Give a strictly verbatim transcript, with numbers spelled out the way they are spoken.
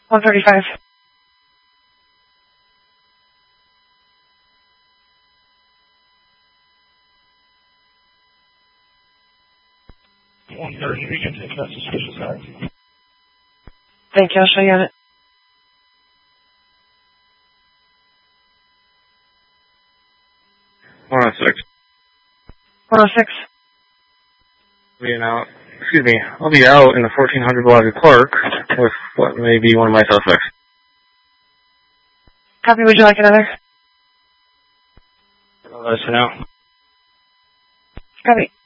one thirty-five. one thirty, we can take that suspicious car. Thank you, I'll show you on it. one oh six. one oh six. I'll be out, excuse me, I'll be out in the fourteen hundred block of Clark with what may be one of my suspects. Copy, would you like another? Let us know. Copy.